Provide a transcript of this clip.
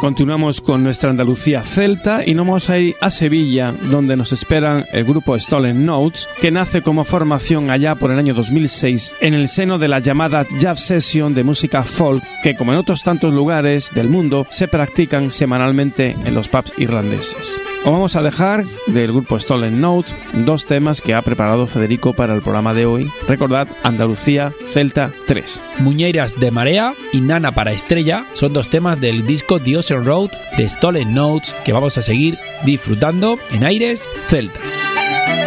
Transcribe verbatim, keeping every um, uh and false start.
Continuamos con nuestra Andalucía celta y nos vamos a ir a Sevilla, donde nos esperan el grupo Stolen Notes, que nace como formación allá por el año dos mil seis en el seno de la llamada Jam Session de música folk, que como en otros tantos lugares del mundo se practican semanalmente en los pubs irlandeses. Os vamos a dejar del grupo Stolen Notes dos temas que ha preparado Federico para el programa de hoy. Recordad, Andalucía Celta tres. Muñeiras de Marea y Nana para Estrella son dos temas del disco The Ocean Road de Stolen Notes que vamos a seguir disfrutando en Aires Celtas.